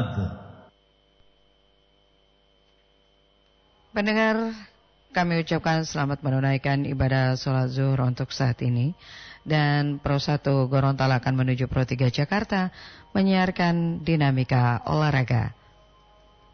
بعد. Pendengar, kami ucapkan selamat menunaikan ibadah sholat zuhur untuk saat ini. Dan Pro 1 Gorontalo akan menuju Pro 3 Jakarta menyiarkan dinamika olahraga.